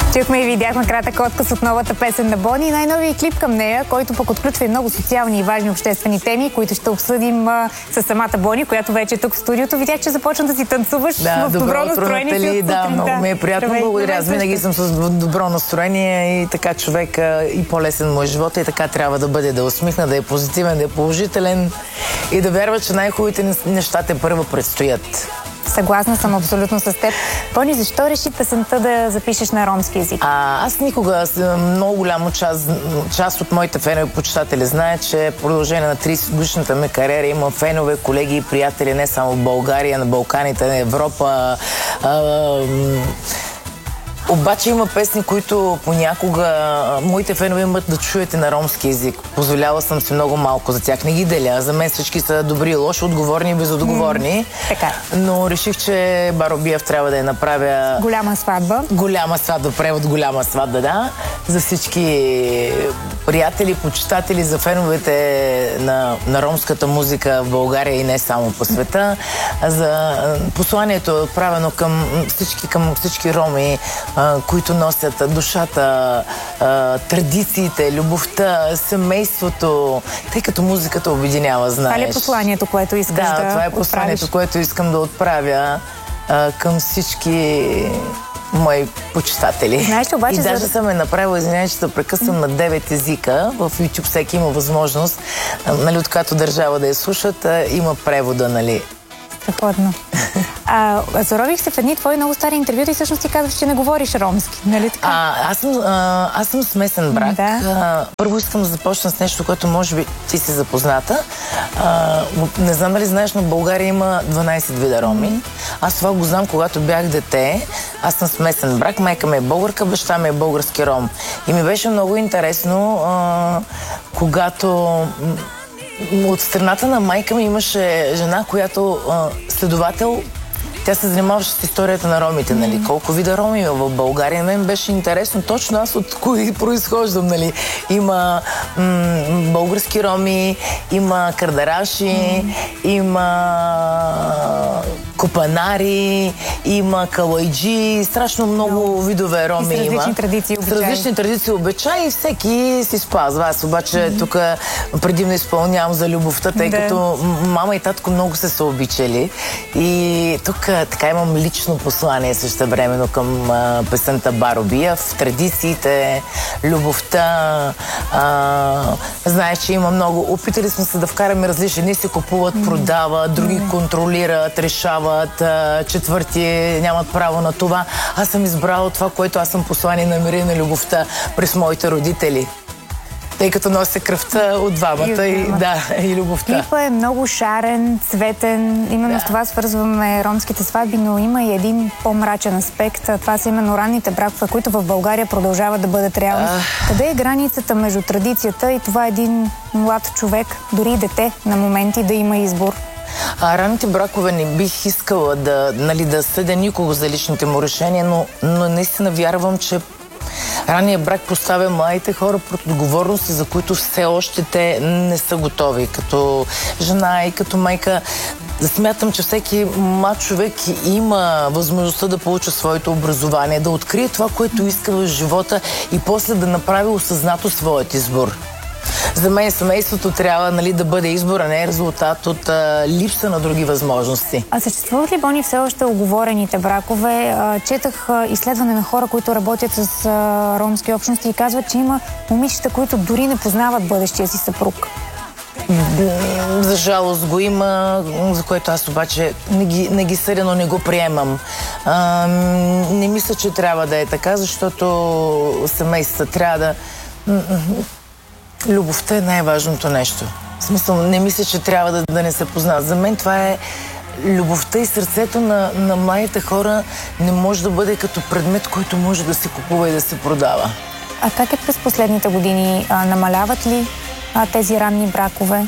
Чухме и видяхме кратък отказ от новата песен на Бони и най-новия клип към нея, който пък отключва и много социални и важни обществени теми, които ще обсъдим с самата Бони, която вече е тук в студиото. Видях, че започна да си танцуваш в добро настроение. Да, много ми е приятно. Благодаря. Аз винаги съм с добро настроение и така човек и по-лесен му е живота и така трябва да бъде, да усмихна, да е позитивен, да е положителен и да вярва, че най-хубавите неща те първо предстоят. Съгласна съм абсолютно с теб. Бони, защо реши песента да запишеш на ромски език? Аз никога, много голяма част от моите фенове почитатели знаят, че в продължение на 30-годишната ми кариера има фенове, колеги и приятели не само в България, на Балканите, на Европа. Обаче има песни, които понякога моите фенове имат да чуете на ромски език. Позволяла съм си много малко за тях. Не ги деля. За мен всички са добри и лоши, отговорни и безотговорни. Така. Но реших, че Баро Биев трябва да я направя... Голяма сватба. Голяма сватба, превод голяма сватба, да. За всички приятели, почитатели, за феновете на ромската музика в България и не само по света. За посланието е отправено към всички роми, които носят душата, традициите, любовта, семейството, тъй като музиката обединява, знаеш. Това ли е посланието, което искаш да отправиш? Да, това е посланието, което искам да отправя към всички мои почитатели. Знаеш ли, обаче, и даже съм направила, извинявай, че да прекъсвам на 9 езика. В YouTube всеки има възможност, от която държава да я слушат, има превода, нали. Страхотно. Зарових се в едни твои много стари интервюта и всъщност ти казваш, че не говориш ромски. Нали така? Аз съм смесен брак. Да. Първо искам да започна с нещо, което може би ти си запозната. Не знам дали знаеш, но в България има 12 вида роми. Аз това го знам, когато бях дете. Аз съм смесен брак. Майка ми е българка, баща ми е български ром. И ми беше много интересно, когато... От страната на майка ми имаше жена, която следовател, тя се занимаваше с историята на ромите, нали? Колко вида роми има в България. Мен беше интересно точно аз от кои произхождам, нали? Има български роми, има кърдараши, има копанари, има калайджи, страшно много видове роми има. И с различни традиции, обичаи. С различни традиции, обичаи и всеки си спазва. Аз обаче тук предимно изпълнявам за любовта, тъй като мама и татко много се обичали. И тук така имам лично послание същевременно към песента Баро Биев, традициите, любовта. Знаеш, че има много. Опитали сме се да вкараме различни. Едни се купуват, продават, други контролират, решават, четвърти нямат право на това. Аз съм избрала това, което аз съм послание на мира и на любовта през моите родители. Тъй като нося кръвта от двамата и любовта. Клипът е много шарен, цветен. Именно с това свързваме ромските сватби, но има и един по-мрачен аспект. Това са именно ранните бракове, които в България продължават да бъдат реалност. Къде е границата между традицията и това един млад човек, дори и дете на моменти, да има избор? Ранните бракове не бих искала да съдя никого за личните му решения, но наистина вярвам, че ранният брак поставя младите хора пред отговорности, за които все още те не са готови. Като жена и като майка, смятам, че всеки млад човек има възможността да получи своето образование, да открие това, което иска в живота и после да направи осъзнато своят избор. За мен семейството трябва да бъде избор, а не резултат от липса на други възможности. А съществуват ли, Бони, все още оговорените бракове? Четах изследване на хора, които работят с ромски общности и казват, че има момичета, които дори не познават бъдещия си съпруг. За жалост го има, за което аз обаче не ги съдя, но не го приемам. Не мисля, че трябва да е така, защото семействата трябва да... Любовта е най-важното нещо. В смисъл, не мисля, че трябва да не се познават. За мен това е любовта и сърцето на младите хора не може да бъде като предмет, който може да се купува и да се продава. А как е през последните години? Намаляват ли тези ранни бракове?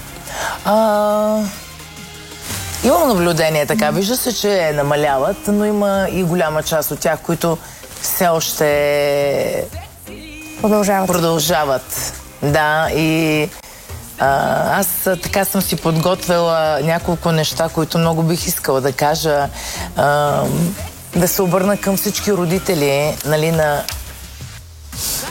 Имам наблюдение така. Вижда се, че намаляват, но има и голяма част от тях, които все още продължават. Да, и аз така съм си подготвила няколко неща, които много бих искала да кажа. Да се обърна към всички родители,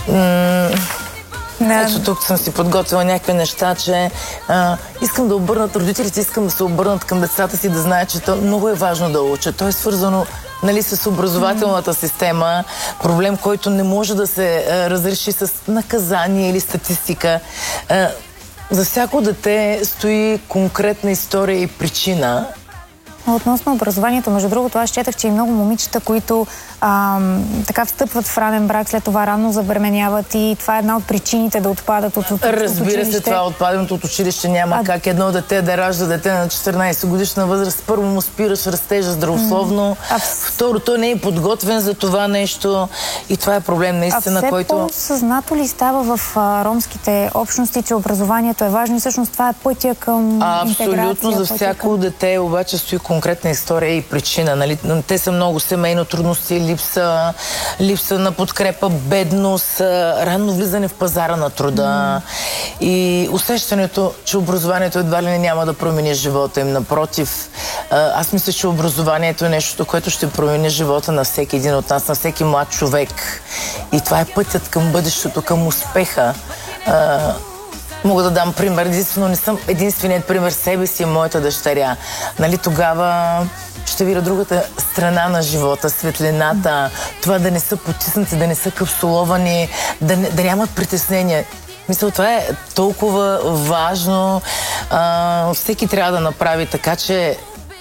Ето тук съм си подготвила някакви неща, че искам да обърнат родителите, искам да се обърнат към децата си, да знаят, че много е важно да учат. То е свързано, нали, с образователната система, проблем, който не може да се разреши с наказание или статистика. За всяко дете стои конкретна история и причина. Относно образованието, между другото, аз четах, че и много момичета, които така встъпват в ранен брак, след това рано забременяват и това е една от причините да отпадат от училище. Разбира се, това отпадането от училище няма как едно дете да ражда дете на 14 годишна възраст. Първо му спираш растежа здравословно, второ, той не е подготвен за това нещо и това е проблем наистина, който... А все по-съзнато ли става в ромските общности, че образованието е важно и всъщност това е пътя към интеграция? Абсолютно, за всяко дете обаче стои конкретна история и причина. Нали? Те са много семейно трудности, липса на подкрепа, бедност, ранно влизане в пазара на труда и усещането, че образованието едва ли няма да промени живота им. Напротив, аз мисля, че образованието е нещо, което ще промени живота на всеки един от нас, на всеки млад човек. И това е пътят към бъдещето, към успеха. Мога да дам пример, единствено не съм единственият пример, себе си и моята дъщеря. Нали, тогава ще видя другата страна на живота, светлината, това да не са потиснати, да не са капсуловани, да нямат притеснения. Мисля, това е толкова важно. Всеки трябва да направи така, че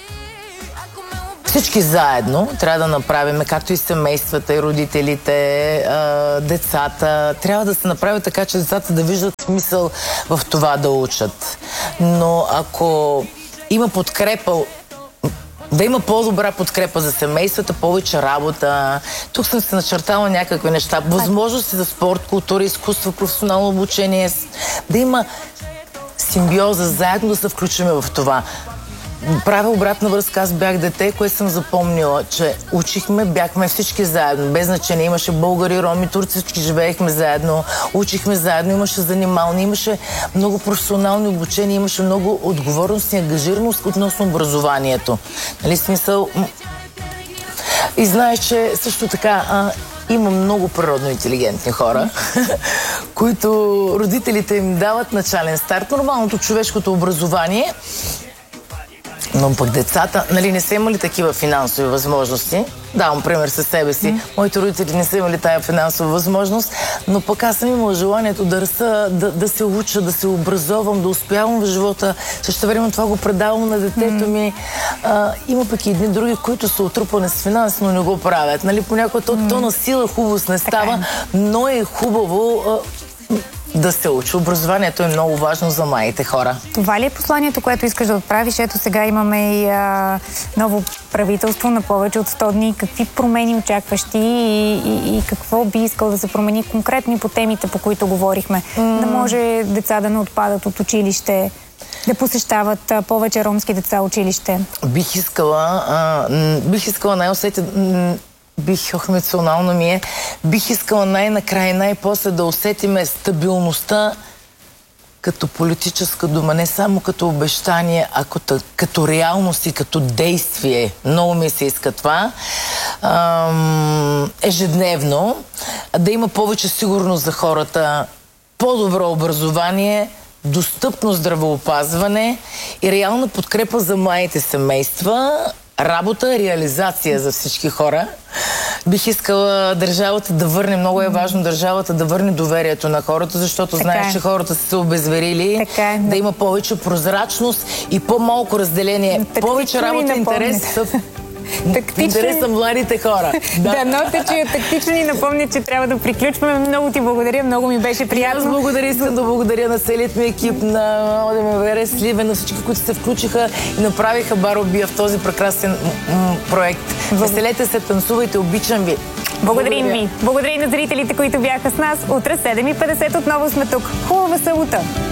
всички заедно трябва да направим, както и семействата, и родителите, децата. Трябва да се направи така, че децата да виждат смисъл в това да учат. Но ако има подкрепа, да има по-добра подкрепа за семействата, повече работа. Тук съм се начертала някакви неща. Възможности за спорт, култура, изкуство, професионално обучение. Да има симбиоза, заедно да се включиме в това. Правя обратна връзка. Аз бях дете, което съм запомнила, че учихме, бяхме всички заедно. Без значение. Имаше българи, роми, турци, всички живеехме заедно. Учихме заедно, имаше занимални, имаше много професионални обучения, имаше много отговорност и ангажираност относно образованието. Нали, смисъл? И знаеш, че също така има много природно интелигентни хора, които родителите им дават начален старт. Нормалното човешкото образование. Но пък децата, нали, не са имали такива финансови възможности. Давам пример със себе си. Моите родители не са имали тая финансова възможност, но пък аз съм имала желанието да раса, да се уча, да се образовам, да успявам в живота. Също време това го предавам на детето ми. Има пък и едни други, които са отрупани с финанси, но не го правят. Нали, понякога то на сила хубавост не става, но е хубаво да се учи. Образованието е много важно за младите хора. Това ли е посланието, което искаш да отправиш? Ето сега имаме и ново правителство на повече от 100 дни. Какви промени очакваш ти и какво би искал да се промени конкретно по темите, по които говорихме? Да може деца да не отпадат от училище, да посещават повече ромски деца училище? Бих искала най-усетно, емоционално ми е, бих искала най-накрая, най-после да усетиме стабилността като политическа дума, не само като обещание, а като реалност и като действие. Много ми се иска това. Ежедневно. Да има повече сигурност за хората, по-добро образование, достъпно здравеопазване и реална подкрепа за младите семейства, работа, реализация за всички хора. Бих искала държавата да върне, много е важно държавата да върне доверието на хората, защото знаеш, че хората са се обезверили. Да има повече прозрачност и по-малко разделение. Повече работа, интерес интереса младите хора. Дано те чуя тактично и напомня, че трябва да приключваме. Много ти благодаря, много ми беше приятно. Аз благодаря, искам да благодаря на целият ми екип, на ОДМВР, Сливен, на всички, които се включиха и направиха Баробия в този прекрасен проект. Веселете се, танцувайте, обичам ви. Благодарим ви. Благодаря и на зрителите, които бяха с нас. Утре 7:50 отново сме тук. Хубава събота!